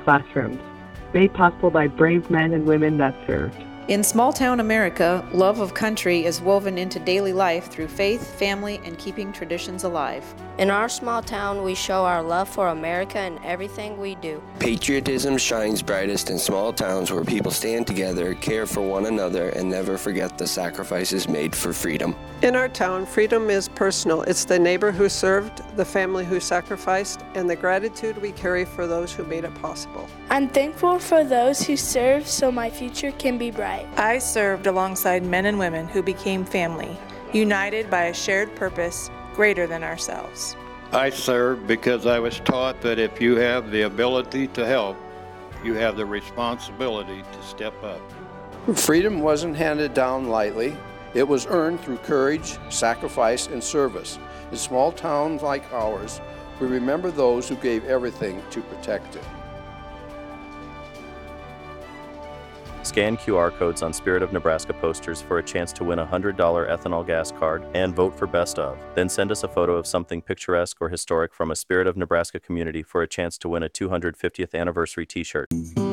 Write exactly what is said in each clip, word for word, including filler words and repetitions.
classrooms, made possible by brave men and women that served. In small-town America, love of country is woven into daily life through faith, family, and keeping traditions alive. In our small town, we show our love for America in everything we do. Patriotism shines brightest in small towns where people stand together, care for one another, and never forget the sacrifices made for freedom. In our town, freedom is personal. It's the neighbor who served, the family who sacrificed, and the gratitude we carry for those who made it possible. I'm thankful for those who serve so my future can be bright. I served alongside men and women who became family, united by a shared purpose greater than ourselves. I served because I was taught that if you have the ability to help, you have the responsibility to step up. Freedom wasn't handed down lightly. It was earned through courage, sacrifice, and service. In small towns like ours, we remember those who gave everything to protect it. Scan Q R codes on Spirit of Nebraska posters for a chance to win a one hundred dollar ethanol gas card and vote for Best Of. Then send us a photo of something picturesque or historic from a Spirit of Nebraska community for a chance to win a two hundred fiftieth anniversary t-shirt.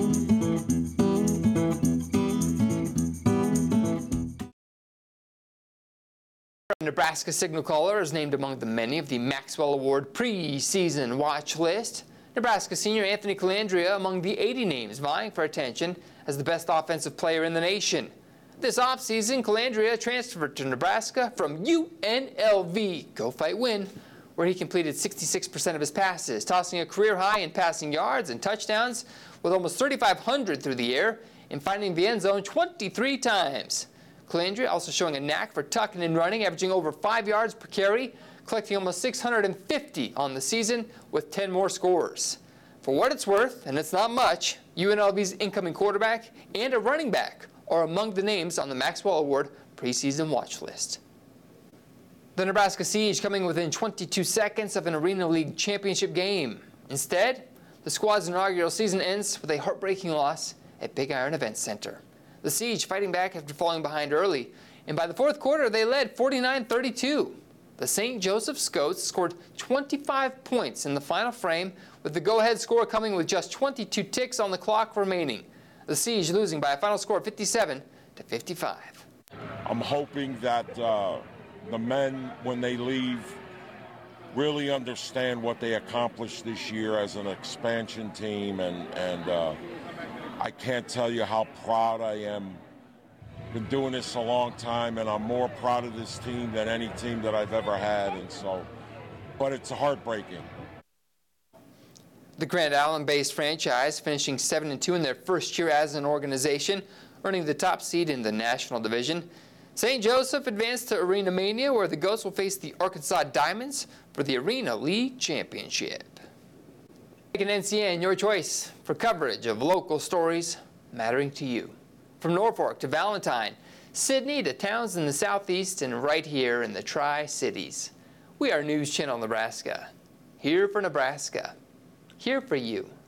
Nebraska Signal Caller is named among the many of the Maxwell Award preseason watch list. Nebraska senior Anthony Colandrea among the eighty names vying for attention as the best offensive player in the nation. This offseason, Colandrea transferred to Nebraska from U N L V, Go Fight Win, where he completed sixty-six percent of his passes, tossing a career high in passing yards and touchdowns with almost thirty-five hundred through the air and finding the end zone twenty-three times. Colandrea also showing a knack for tucking and running, averaging over five yards per carry, collecting almost six hundred fifty on the season with ten more scores. For what it's worth, and it's not much, U N L V's incoming quarterback and a running back are among the names on the Maxwell Award preseason watch list. The Nebraska Siege coming within twenty-two seconds of an Arena League championship game. Instead, the squad's inaugural season ends with a heartbreaking loss at Big Iron Event Center. The Siege fighting back after falling behind early, and by the fourth quarter they led forty-nine thirty-two. The Saint Joseph Scots scored twenty-five points in the final frame, with the go-ahead score coming with just twenty-two ticks on the clock remaining. The Siege losing by a final score of fifty-seven to fifty-five. I'm hoping that uh, the men, when they leave, really understand what they accomplished this year as an expansion team, and, and uh, I can't tell you how proud I am. Been doing this a long time, and I'm more proud of this team than any team that I've ever had, and so, but it's heartbreaking. The Grand Island-based franchise finishing seven and two in their first year as an organization, earning the top seed in the National Division. Saint Joseph advanced to Arena Mania, where the Goats will face the Arkansas Diamonds for the Arena League Championship. Make an N C N your choice for coverage of local stories mattering to you. From Norfolk to Valentine, Sydney to towns in the southeast, and right here in the Tri-Cities. We are News Channel Nebraska. Here for Nebraska. Here for you.